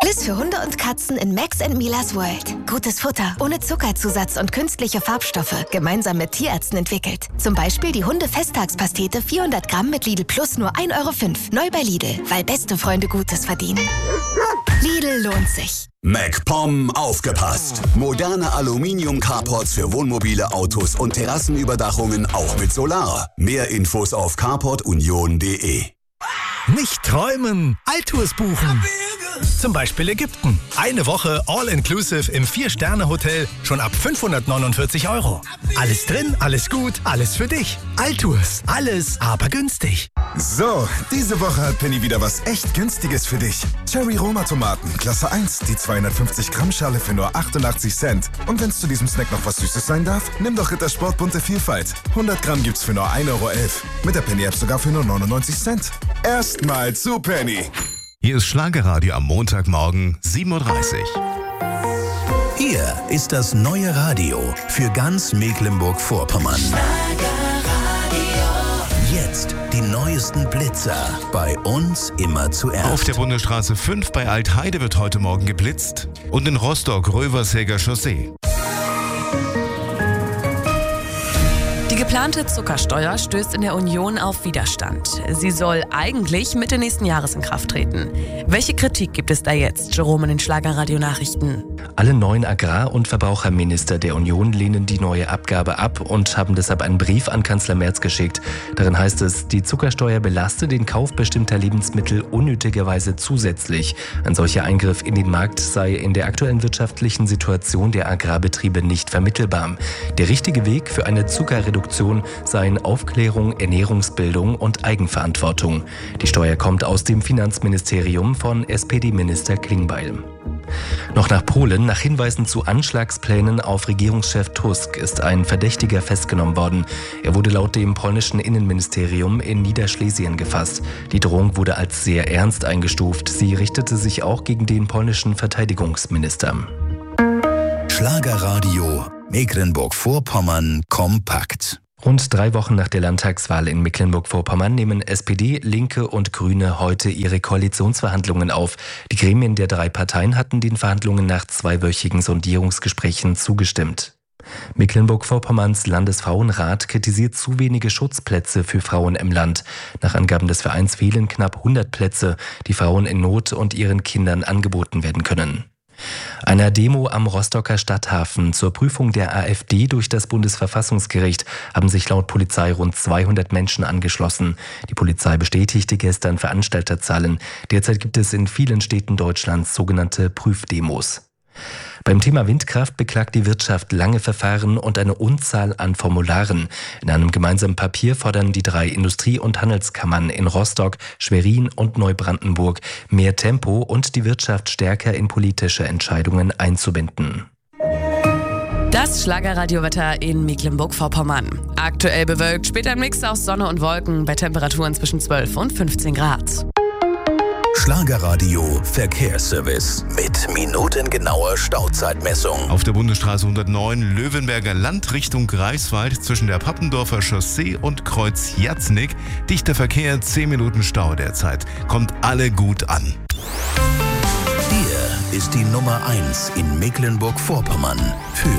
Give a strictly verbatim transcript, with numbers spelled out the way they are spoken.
Alles für Hunde und Katzen in Max and Milas World. Gutes Futter, ohne Zuckerzusatz und künstliche Farbstoffe, gemeinsam mit Tierärzten entwickelt. Zum Beispiel die Hunde-Festtagspastete vierhundert Gramm mit Lidl Plus nur ein Euro fünf. Neu bei Lidl, weil beste Freunde Gutes verdienen. Lidl lohnt sich. MacPom aufgepasst. Moderne Aluminium-Carports für Wohnmobile, Autos und Terrassenüberdachungen auch mit Solar. Mehr Infos auf carport union punkt de. Nicht träumen, Alltours buchen. Zum Beispiel Ägypten. Eine Woche All-Inclusive im Vier-Sterne-Hotel schon ab fünfhundertneunundvierzig Euro. Alles drin, alles gut, alles für dich. Alltours, alles aber günstig. So, diese Woche hat Penny wieder was echt Günstiges für dich. Cherry Roma Tomaten, Klasse eins, die zweihundertfünfzig Gramm Schale für nur achtundachtzig Cent. Und wenn es zu diesem Snack noch was Süßes sein darf, nimm doch Rittersport bunte Vielfalt. hundert Gramm gibt's für nur ein Euro elf. Mit der Penny-App sogar für nur neunundneunzig Cent. Erstmal zu Penny. Hier ist Schlagerradio am Montagmorgen sieben Uhr dreißig. Hier ist das neue Radio für ganz Mecklenburg-Vorpommern. Jetzt die neuesten Blitzer. Bei uns immer zuerst. Auf der Bundesstraße fünf bei Altheide wird heute Morgen geblitzt und in Rostock Röversäger Chaussee. Die geplante Zuckersteuer stößt in der Union auf Widerstand. Sie soll eigentlich Mitte nächsten Jahres in Kraft treten. Welche Kritik gibt es da jetzt? Jerome in den Schlagerradio-Nachrichten. Alle neun Agrar- und Verbraucherminister der Union lehnen die neue Abgabe ab und haben deshalb einen Brief an Kanzler Merz geschickt. Darin heißt es, die Zuckersteuer belaste den Kauf bestimmter Lebensmittel unnötigerweise zusätzlich. Ein solcher Eingriff in den Markt sei in der aktuellen wirtschaftlichen Situation der Agrarbetriebe nicht vermittelbar. Der richtige Weg für eine Zuckerreduktion seien Aufklärung, Ernährungsbildung und Eigenverantwortung. Die Steuer kommt aus dem Finanzministerium von S P D-Minister Klingbeil. Noch nach Polen. Nach Hinweisen zu Anschlagsplänen auf Regierungschef Tusk ist ein Verdächtiger festgenommen worden. Er wurde laut dem polnischen Innenministerium in Niederschlesien gefasst. Die Drohung wurde als sehr ernst eingestuft. Sie richtete sich auch gegen den polnischen Verteidigungsminister. Schlagerradio Mecklenburg-Vorpommern kompakt. Rund drei Wochen nach der Landtagswahl in Mecklenburg-Vorpommern nehmen S P D, Linke und Grüne heute ihre Koalitionsverhandlungen auf. Die Gremien der drei Parteien hatten den Verhandlungen nach zweiwöchigen Sondierungsgesprächen zugestimmt. Mecklenburg-Vorpommerns Landesfrauenrat kritisiert zu wenige Schutzplätze für Frauen im Land. Nach Angaben des Vereins fehlen knapp hundert Plätze, die Frauen in Not und ihren Kindern angeboten werden können. Einer Demo am Rostocker Stadthafen zur Prüfung der AfD durch das Bundesverfassungsgericht haben sich laut Polizei rund zweihundert Menschen angeschlossen. Die Polizei bestätigte gestern Veranstalterzahlen. Derzeit gibt es in vielen Städten Deutschlands sogenannte Prüfdemos. Beim Thema Windkraft beklagt die Wirtschaft lange Verfahren und eine Unzahl an Formularen. In einem gemeinsamen Papier fordern die drei Industrie- und Handelskammern in Rostock, Schwerin und Neubrandenburg mehr Tempo und die Wirtschaft stärker in politische Entscheidungen einzubinden. Das Schlagerradiowetter in Mecklenburg-Vorpommern. Aktuell bewölkt, später ein Mix aus Sonne und Wolken bei Temperaturen zwischen zwölf und fünfzehn Grad. Schlagerradio Verkehrsservice mit minutengenauer Stauzeitmessung. Auf der Bundesstraße hundertneun Löwenberger Land Richtung Greifswald zwischen der Pappendorfer Chaussee und Kreuz Jatznick. Dichter Verkehr, zehn Minuten Stau derzeit. Kommt alle gut an. Hier ist die Nummer eins in Mecklenburg-Vorpommern für